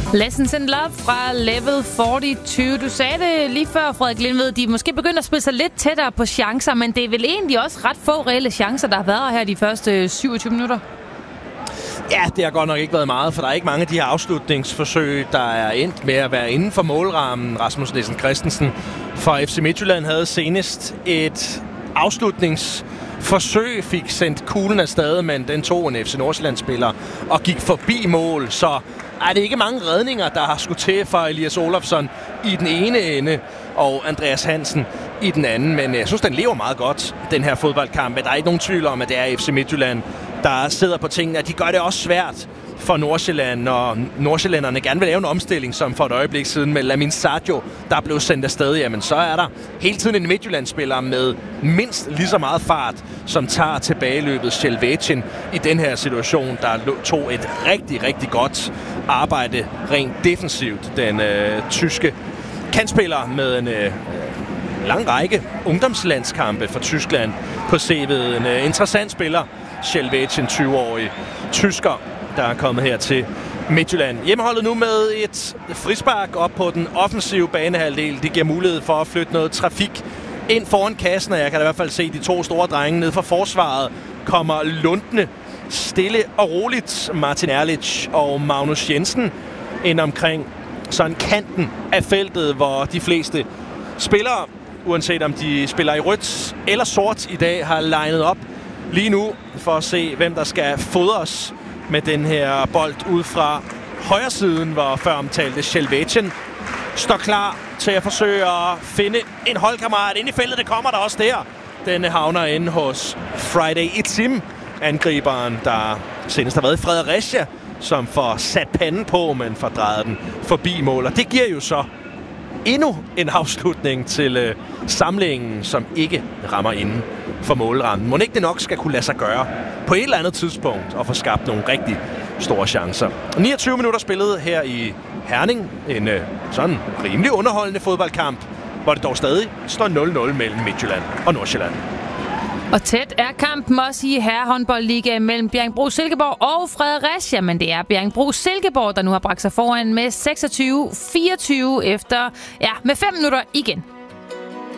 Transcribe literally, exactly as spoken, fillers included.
Lessons in Love fra Level fireogfyrre. Du sagde det lige før, Frederik Lindved. De er måske begyndt at spille sig lidt tættere på chancer, men det er vel egentlig også ret få reelle chancer, der har været her de første syvogtyve minutter. Ja, det har godt nok ikke været meget, for der er ikke mange af de her afslutningsforsøg, der er endt med at være inden for målrammen. Rasmus Nielsen Christensen fra F C Midtjylland havde senest et afslutningsforsøg, fik sendt kuglen afsted, men den tog en F C Nordsjælland-spiller og gik forbi mål, så er det ikke mange redninger, der har skudt til for Elias Olofsson i den ene ende og Andreas Hansen i den anden. Men jeg synes, den lever meget godt, den her fodboldkamp. Men der er ikke nogen tvivl om, at det er F C Midtjylland, der sidder på tingene. At de gør det også svært for Nordsjælland, og nordsjællænderne gerne vil lave en omstilling, som for et øjeblik siden med Lamin Sadio, der blev sendt afsted. Jamen, så er der hele tiden en Midtjylland-spiller med mindst lige så meget fart, som tager tilbageløbet Sjelvecin i den her situation, der tog et rigtig, rigtig godt arbejde rent defensivt. Den øh, tyske kantspiller med en øh, lang række ungdomslandskampe for Tyskland på C V'et. En øh, interessant spiller, Sjelvecin, tyve-årig tysker, der er kommet her til Midtjylland. Hjemmeholdet nu med et frispark op på den offensive banehalvdel. Det giver mulighed for at flytte noget trafik ind foran kassen, og jeg kan da i hvert fald se de to store drenge ned fra forsvaret kommer lundende stille og roligt. Martin Erlich og Magnus Jensen ind omkring sådan kanten af feltet, hvor de fleste spillere, uanset om de spiller i rødt eller sort i dag, har legnet op lige nu for at se, hvem der skal fodres med den her bold ud fra højre siden, hvor før omtalte Sjelvecin står klar til at forsøge at finde en holdkammerat ind i feltet. Det kommer der også der. Den havner inde hos Friday Itzim, angriberen, der senest har været i Fredericia, som får sat panden på, men får drejet den forbi mål. Og det giver jo så endnu en afslutning til øh, samlingen, som ikke rammer inden for målrammen. Må ikke det nok skal kunne lade sig gøre på et eller andet tidspunkt og få skabt nogle rigtig store chancer. niogtyve minutter spillet her i Herning. En øh, sådan rimelig underholdende fodboldkamp, hvor det dog stadig står nul nul mellem Midtjylland og Nordsjælland. Og tæt er kampen også i herrehåndboldligaen mellem Bjerringbro-Silkeborg og Fredericia, men det er Bjerringbro-Silkeborg, der nu har bragt sig foran med seksogtyve fireogtyve efter, ja, med fem minutter igen.